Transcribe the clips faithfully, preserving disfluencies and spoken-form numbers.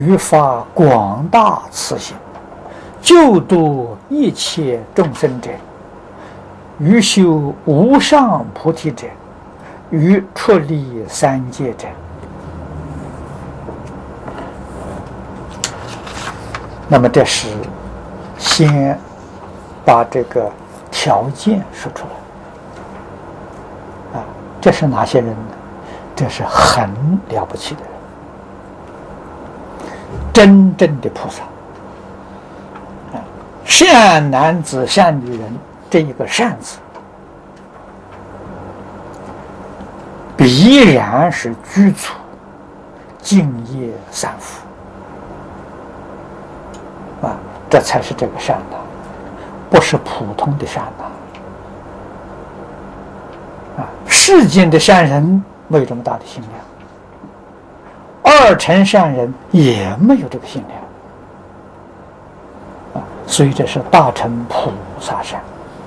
于发广大慈心，救度一切众生者，于修无上菩提者，于出离三界者。那么这是先把这个条件说出来啊，这是哪些人呢？这是很了不起的人，真正的菩萨啊，善男子善女人，这一个善字必然是具足敬业三福啊，这才是这个善呐，不是普通的善呐啊！世间的善人没有这么大的心量，二乘善人也没有这个心量啊，所以这是大乘菩萨善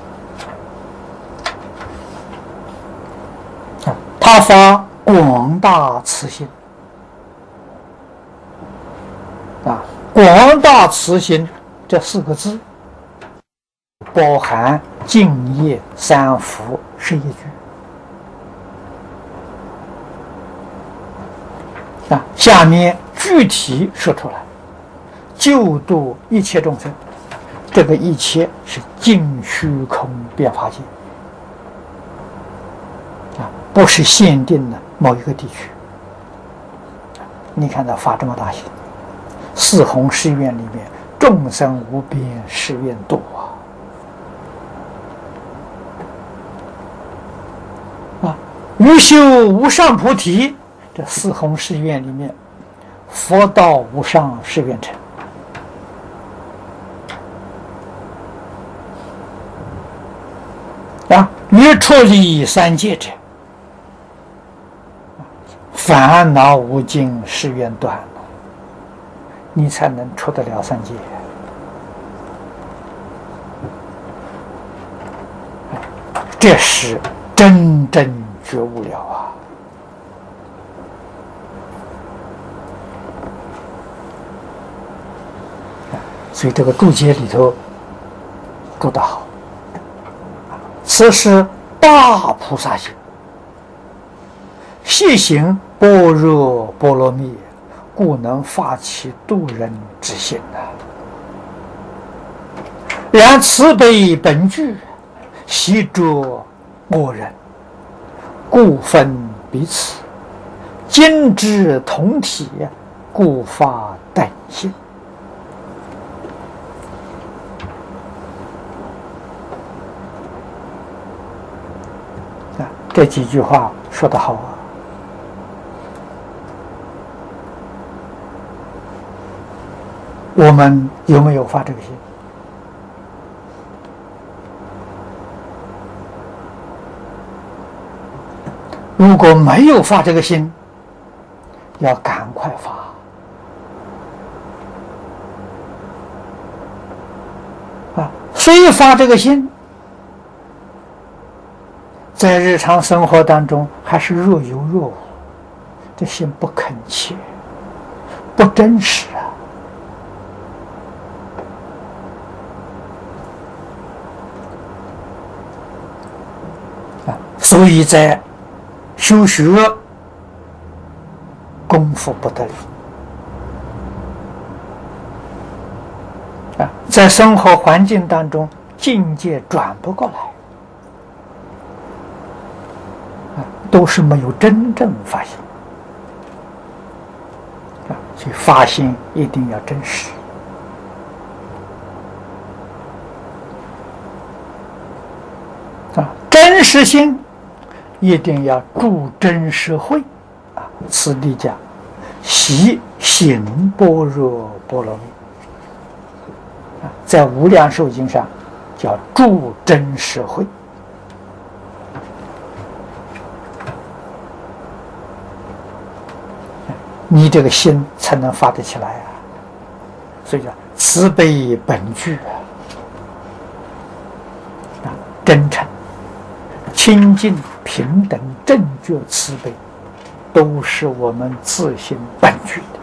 啊，他发广大慈心啊。广大慈心这四个字，包含敬业三福十一句啊。下面具体说出来，救度一切众生，这个一切是尽虚空遍法界啊，不是限定的某一个地区。你看他发这么大心。四弘誓愿里面，众生无边誓愿度啊！啊，于修无上菩提，这四弘誓愿里面，佛道无上誓愿成啊，于出离三界者，烦恼无尽誓愿断。你才能出得了三界，这是真正觉悟了啊！所以这个注解里头注得好，此是大菩萨行，细行般若波罗蜜，故能发起度人之心呐、啊。然慈悲本具，习着我人，故分彼此；今之同体，故发等性。啊，这几句话说得好啊！我们有没有发这个心？如果没有发这个心，要赶快发啊！非发这个心，在日常生活当中还是若有若无，这心不恳切，不真实啊！所以在修学功夫不得力啊，在生活环境当中境界转不过来啊，都是没有真正发心啊，所以发心一定要真实啊，真实心。一定要助真实慧啊！此地讲习行般若波罗蜜啊，在无量寿经上叫助真实慧。你这个心才能发得起来啊！所以叫慈悲本具啊，啊，真诚、清净。平等、正觉、慈悲，都是我们自性本具。